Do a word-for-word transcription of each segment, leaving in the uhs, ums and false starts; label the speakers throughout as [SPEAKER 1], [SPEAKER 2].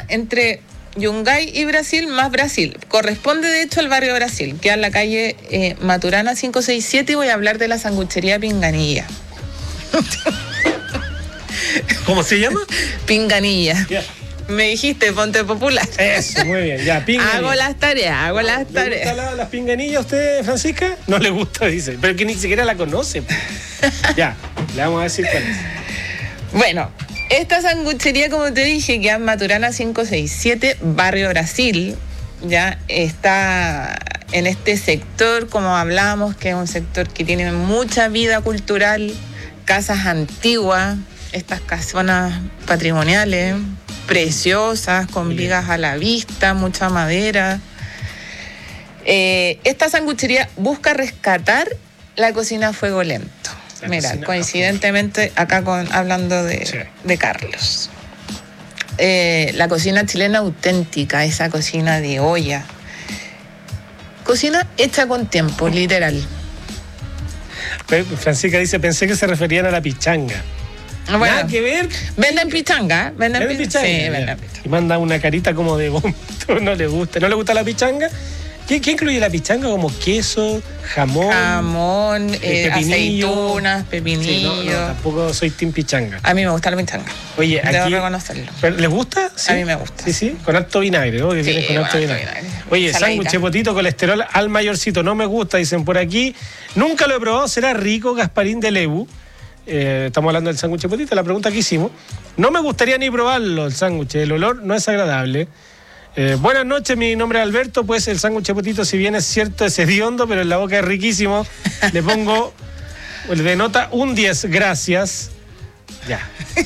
[SPEAKER 1] entre Yungay y Brasil, más Brasil. Corresponde, de hecho, al barrio Brasil, que es en la calle eh, Maturana quinientos sesenta y siete, y voy a hablar de la sanguchería Pinganilla.
[SPEAKER 2] ¿Cómo se llama?
[SPEAKER 1] Pinganilla.
[SPEAKER 2] Yeah.
[SPEAKER 1] Me dijiste, ponte popular.
[SPEAKER 2] Eso, muy bien. Ya, pinganilla.
[SPEAKER 1] Hago las tareas, hago las
[SPEAKER 2] ¿Le
[SPEAKER 1] tareas.
[SPEAKER 2] gusta la, las pinganillas a usted, Francisca? No le gusta, dice. Pero que ni siquiera la conoce. Ya, le vamos a decir cuál es.
[SPEAKER 1] Bueno, esta sanguchería, como te dije, que es Maturana quinientos sesenta y siete, barrio Brasil, ya está en este sector, como hablábamos, que es un sector que tiene mucha vida cultural, casas antiguas, estas casonas patrimoniales, preciosas, con vigas a la vista, mucha madera. Eh, esta sanguchería busca rescatar la cocina a fuego lento. La Mira, coincidentemente, acá con, hablando de, sí. de Carlos. Eh, la cocina chilena auténtica, esa cocina de olla. Cocina hecha con tiempo, literal.
[SPEAKER 2] Francisca dice, pensé que se referían a la pichanga.
[SPEAKER 1] Bueno,
[SPEAKER 2] nada que ver.
[SPEAKER 1] Venden pichanga, venden,
[SPEAKER 2] ¿Venden pichanga?
[SPEAKER 1] Sí, venden pichanga.
[SPEAKER 2] Y manda una carita como de vómito, no le gusta. ¿No le gusta la pichanga? ¿Qué, qué incluye la pichanga? Como queso, jamón.
[SPEAKER 1] Jamón, eh, aceitunas, pepinillo.
[SPEAKER 2] Sí, no, no, tampoco soy team pichanga.
[SPEAKER 1] A mí me gusta la pichanga.
[SPEAKER 2] Oye,
[SPEAKER 1] Debo
[SPEAKER 2] aquí.
[SPEAKER 1] reconocerlo.
[SPEAKER 2] ¿Les gusta? ¿Sí?
[SPEAKER 1] A mí me gusta.
[SPEAKER 2] Sí, sí, con alto vinagre, ¿no? Que
[SPEAKER 1] sí,
[SPEAKER 2] viene con alto vinagre. vinagre. Oye, sándwich, potito, colesterol al mayorcito. No me gusta, dicen por aquí. Nunca lo he probado, será rico, Gasparín de Lebu. Eh, estamos hablando del sándwich potito, la pregunta que hicimos. No me gustaría ni probarlo, el sándwich. El olor no es agradable. Eh, buenas noches, mi nombre es Alberto. Pues el sándwich potito, si bien es cierto, es hediondo, pero en la boca es riquísimo. Le pongo, de nota, un diez, gracias. Ya.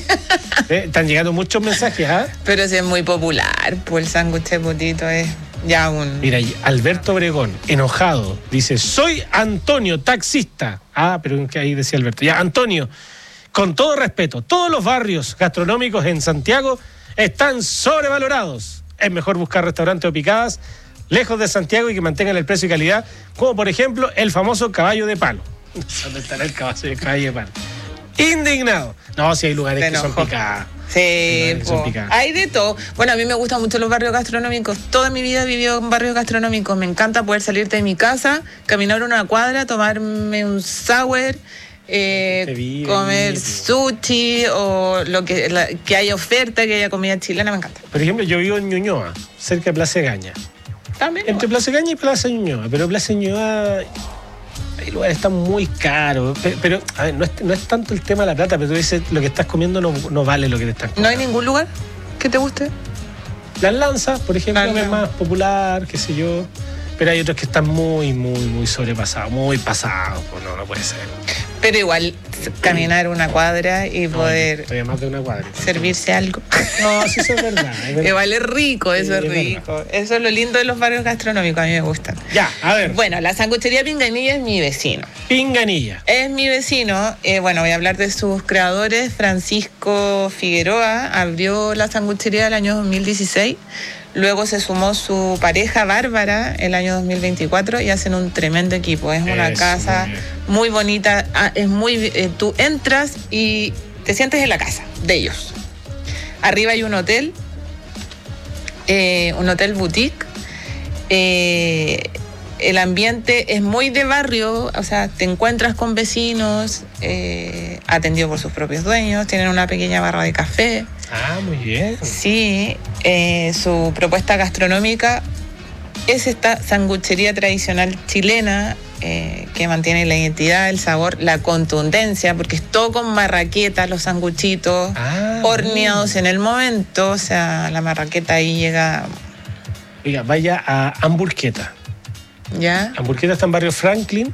[SPEAKER 2] Eh, están llegando muchos mensajes, ¿ah? ¿eh?
[SPEAKER 1] Pero si es muy popular, pues el sándwich potito es ya un...
[SPEAKER 2] Mira, Alberto Obregón, enojado, dice, soy Antonio, taxista. Ah, pero ahí decía Alberto. Ya, Antonio, con todo respeto, todos los barrios gastronómicos en Santiago están sobrevalorados. Es mejor buscar restaurantes o picadas lejos de Santiago y que mantengan el precio y calidad, como por ejemplo el famoso Caballo de Palo. ¿Dónde estará el caballo de, caballo de Palo? Indignado. No, si hay lugares que son picadas.
[SPEAKER 1] Sí, son picadas. Hay de todo. Bueno, a mí me gustan mucho los barrios gastronómicos. Toda mi vida he vivido en barrios gastronómicos. Me encanta poder salir de mi casa, caminar una cuadra, tomarme un sour, Eh, vive, comer vive. sushi o lo que, la, que haya oferta, que haya comida chilena, me encanta.
[SPEAKER 2] Por ejemplo, yo vivo en Ñuñoa, cerca de Plaza Egaña.
[SPEAKER 1] También.
[SPEAKER 2] Entre Plaza Egaña y Plaza Ñuñoa, pero Plaza Ñuñoa hay lugares están muy caros. Pero, pero a ver, no es, no es tanto el tema de la plata, pero tú dices, lo que estás comiendo no, no vale lo que te estás comiendo.
[SPEAKER 1] ¿No hay ningún lugar que te guste?
[SPEAKER 2] Las Lanzas, por ejemplo, es más popular, qué sé yo. Pero hay otros que están muy, muy, muy sobrepasados, muy pasados. Pues no, no puede ser.
[SPEAKER 1] Pero igual, caminar una cuadra y no, poder
[SPEAKER 2] más de una cuadra.
[SPEAKER 1] servirse algo.
[SPEAKER 2] No, sí, eso es verdad. Es verdad.
[SPEAKER 1] Igual es rico, eso sí, es, es rico. Verdad. Eso es lo lindo de los barrios gastronómicos, a mí me gustan.
[SPEAKER 2] Ya, a ver.
[SPEAKER 1] Bueno, la sanguchería Pinganilla es mi vecino.
[SPEAKER 2] Pinganilla.
[SPEAKER 1] Es mi vecino. Eh, bueno, voy a hablar de sus creadores. Francisco Figueroa abrió la sanguchería el año dos mil dieciséis. Luego se sumó su pareja Bárbara el año dos mil veinticuatro y hacen un tremendo equipo. Es una Eso, casa muy, muy bonita. Es muy, eh, tú entras y te sientes en la casa de ellos. Arriba hay un hotel, eh, un hotel boutique. Eh, el ambiente es muy de barrio, o sea, te encuentras con vecinos, eh, atendido por sus propios dueños, tienen una pequeña barra de café.
[SPEAKER 2] Ah, muy bien.
[SPEAKER 1] Sí, eh, su propuesta gastronómica es esta sanguchería tradicional chilena eh, que mantiene la identidad, el sabor, la contundencia, porque es todo con marraqueta, los sanguchitos, ah, horneados bien. En el momento, o sea, la marraqueta ahí llega...
[SPEAKER 2] Oiga, vaya a Hamburgueta.
[SPEAKER 1] ¿Ya?
[SPEAKER 2] Hamburgueta está en barrio Franklin.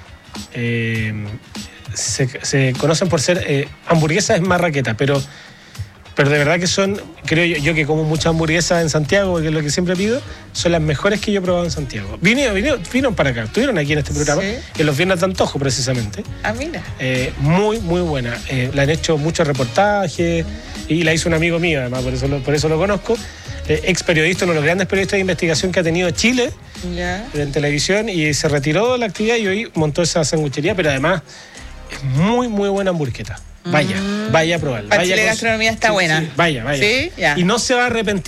[SPEAKER 2] Eh, se, se conocen por ser eh, hamburguesas en marraqueta, pero... Pero de verdad que son, creo yo, yo que como muchas hamburguesas en Santiago, que es lo que siempre pido, son las mejores que yo he probado en Santiago. Vinieron, vinieron, vinieron para acá, estuvieron aquí en este programa, ¿sí? En los viernes de antojo precisamente.
[SPEAKER 1] Ah, mira.
[SPEAKER 2] Eh, muy, muy buena. Eh, la han hecho muchos reportajes y la hizo un amigo mío, además, por eso lo, por eso lo conozco. Eh, ex periodista, uno de los grandes periodistas de investigación que ha tenido Chile,
[SPEAKER 1] ya,
[SPEAKER 2] en televisión, y se retiró de la actividad y hoy montó esa sanguchería, pero además es muy, muy buena hamburgueta. Vaya, vaya a probarla.
[SPEAKER 1] Para Chile Gastronomía está
[SPEAKER 2] sí,
[SPEAKER 1] buena.
[SPEAKER 2] Sí, vaya, vaya.
[SPEAKER 1] ¿Sí? Ya.
[SPEAKER 2] Y no se va a arrepentir.